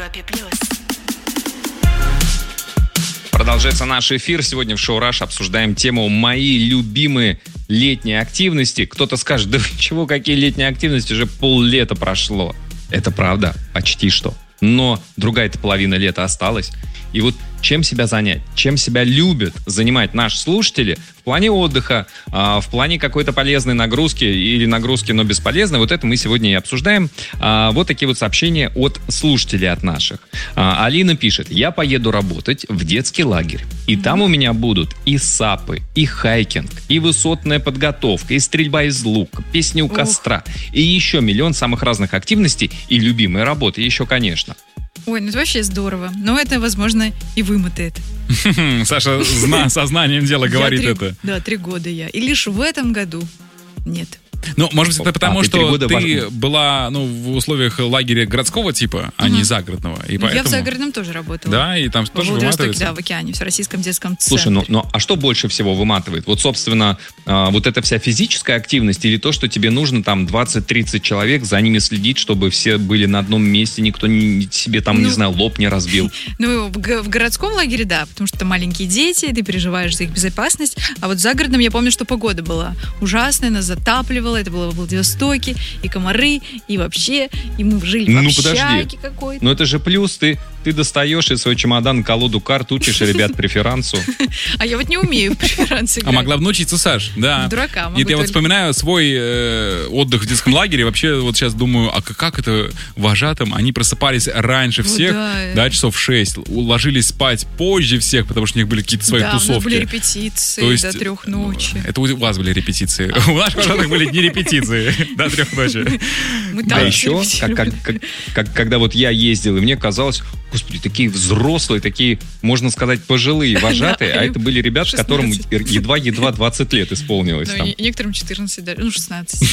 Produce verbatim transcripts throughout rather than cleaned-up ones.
Европе плюс. Продолжается наш эфир. Сегодня в шоу «Раш» обсуждаем тему «Мои любимые летние активности». Кто-то скажет, да чего, какие летние активности, уже поллета прошло. Это правда, почти что. Но другая-то половина лета осталась. И вот чем себя занять, чем себя любят занимать наши слушатели в плане отдыха, в плане какой-то полезной нагрузки или нагрузки, но бесполезной, вот это мы сегодня и обсуждаем. Вот такие вот сообщения от слушателей от наших. Алина пишет: я поеду работать в детский лагерь, и там у меня будут и сапы, и хайкинг, и высотная подготовка, и стрельба из лука, песни у костра, и еще миллион самых разных активностей и любимой работы еще, конечно. Ой, ну это вообще здорово. Но это, возможно, и вымотает. Саша сознанием дела говорит это. Да, три года я. И лишь в этом году нет. Ну, может быть, это потому, а, что ты ты была ну, в условиях лагеря городского типа, а угу. не загородного. И поэтому... Я в загородном тоже работала. Да, и там в тоже Владивостоке, выматывается. да, в океане, в Всероссийском детском центре. Слушай, ну, ну а что больше всего выматывает? Вот, собственно, э, вот эта вся физическая активность или то, что тебе нужно там двадцать-тридцать человек, за ними следить, чтобы все были на одном месте, никто не, себе там, ну, не знаю, лоб не разбил? Ну, в, в городском лагере, да, потому что там маленькие дети, ты переживаешь за их безопасность. А вот в загородном я помню, что погода была ужасная, нас затапливала, это было в Владивостоке. И комары, и вообще, и мы жили в ну, общаге какой-то. Ну, это же плюс, ты, ты достаешь из своего чемодана колоду карт, учишь ребят преферансу. А я вот не умею в преферансы играть. А могла бы научиться, Саш, да. Дурака могу. И я вот вспоминаю свой э, отдых в детском лагере, вообще вот сейчас думаю, а как это вожатым? Они просыпались раньше всех, да, часов в шесть, ложились спать позже всех, потому что у них были какие-то свои тусовки. Да, у нас были репетиции до трех ночи. Это у вас были репетиции. У наших вожатых были не репетиции. До трех ночи. А еще, как, как, как, как, когда вот я ездил, и мне казалось, господи, такие взрослые, такие, можно сказать, пожилые вожатые, а это были ребята, которым едва-едва двадцать лет исполнилось. Ну, некоторым четырнадцать, даже, ну, шестнадцать.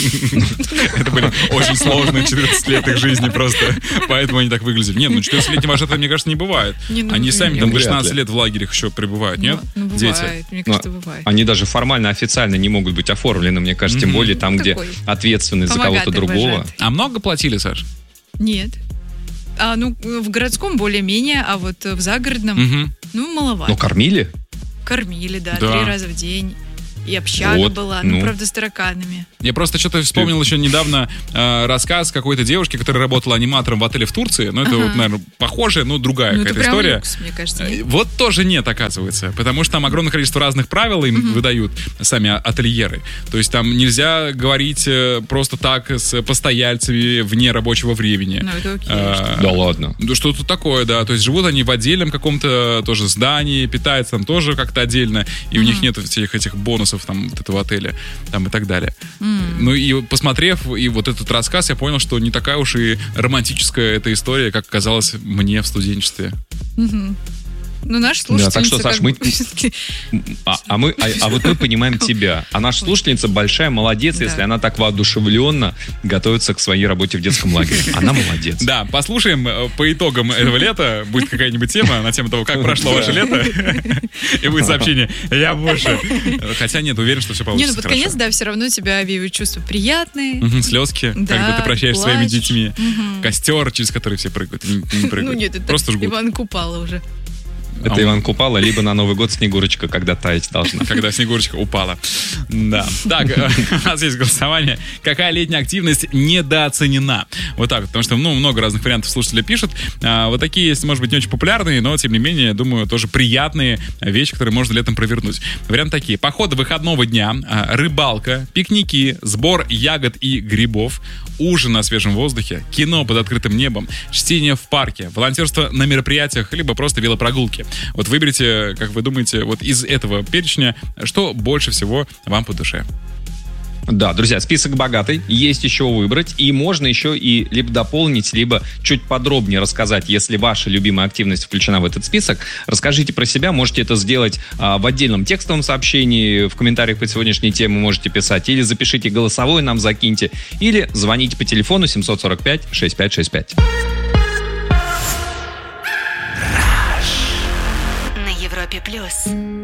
Это были очень сложные четырнадцать лет их жизни просто, поэтому они так выглядели. Нет, ну четырнадцатилетние вожатые, мне кажется, не бывает. Они сами там до шестнадцати лет в лагерях еще пребывают, нет? Ну, бывает, мне кажется, бывает. Они даже формально, официально не могут быть оформлены, мне кажется, тем более там, где ответственность за кого-то другого. А много платили, Саш? Нет. А, ну, в городском более-менее, а вот в загородном, угу. ну, маловато. Но кормили? Кормили, да, да. три раза в день. И общага вот, была, ну, ну, правда, с тараканами. Я просто что-то вспомнил Ты... еще недавно э, рассказ какой-то девушки, которая работала аниматором в отеле в Турции. Ну, это, ага. вот, наверное, похожая, но другая ну, какая-то история. Люкс, мне кажется, нет. Вот тоже нет, оказывается. Потому что там огромное количество разных правил им угу. выдают сами ательеры. То есть там нельзя говорить просто так с постояльцами вне рабочего времени. Ну, это окей. А, да ладно. Что-то такое, да. То есть живут они в отдельном каком-то тоже здании, питаются там тоже как-то отдельно. И угу. у них нет всех этих бонусов там вот этого отеля, там и так далее. Mm. Ну и посмотрев и вот этот рассказ, я понял, что не такая уж и романтическая эта история, как казалось мне в студенчестве. Mm-hmm. Ну, наши слушательницы... Да, так что, Саш, мы... А, а, мы, а, а вот мы понимаем тебя. А наша слушательница большая молодец, да. если она так воодушевленно готовится к своей работе в детском лагере. Она молодец. Да, послушаем по итогам этого лета. Будет какая-нибудь тема на тему того, как прошло ваше лето. И будет сообщение «Я больше». Хотя нет, уверен, что все получится. Не, ну под конец, да, все равно тебя объявят чувства приятные. Слезки, когда ты прощаешься со своими детьми. Костер, через который все прыгают. Ну нет, это Иван Купала уже. Это а Иван Купала, либо на Новый год Снегурочка, когда таять должна. Когда Снегурочка упала. Да. Так, у нас есть голосование. Какая летняя активность недооценена? Вот так, потому что, ну, много разных вариантов слушатели пишут. А, вот такие есть, может быть, не очень популярные, но, тем не менее, думаю, тоже приятные вещи, которые можно летом провернуть. Варианты такие. Походы выходного дня, рыбалка, пикники, сбор ягод и грибов, ужин на свежем воздухе, кино под открытым небом, чтение в парке, волонтерство на мероприятиях, либо просто велопрогулки. Вот выберите, как вы думаете, вот из этого перечня, что больше всего вам по душе. Да, друзья, список богатый, есть еще выбрать, и можно еще и либо дополнить, либо чуть подробнее рассказать, если ваша любимая активность включена в этот список. Расскажите про себя, можете это сделать а, в отдельном текстовом сообщении, в комментариях под сегодняшней темой можете писать, или запишите голосовой, нам закиньте, или звоните по телефону семь сорок пять шестьдесят пять шестьдесят пять. На Европе плюс.